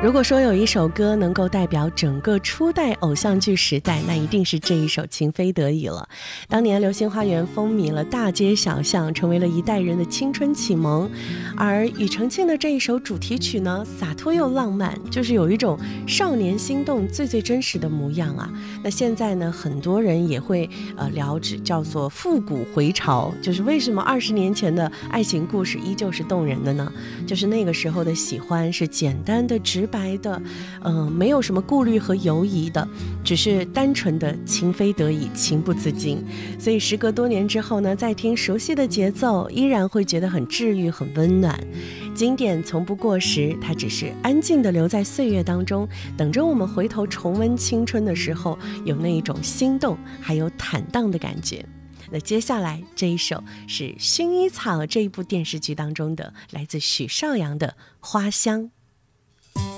如果说有一首歌能够代表整个初代偶像剧时代，那一定是这一首《情非得已》了。当年《流星花园》风靡了大街小巷，成为了一代人的青春启蒙。而庾澄庆的这一首主题曲呢，洒脱又浪漫，就是有一种少年心动最最真实的模样啊。那现在呢，很多人也会聊指叫做复古回潮，就是为什么20年前的爱情故事依旧是动人的呢？就是那个时候的喜欢是简单的、直白的，没有什么顾虑和犹疑的，只是单纯的情非得已，情不自禁。所以时隔多年之后呢，再听熟悉的节奏，依然会觉得很治愈、很温暖。经典从不过时，它只是安静地留在岁月当中，等着我们回头重温青春的时候，有那一种心动还有坦荡的感觉。那接下来这一首是《薰衣草》这一部电视剧当中的，来自许绍洋的《花香》。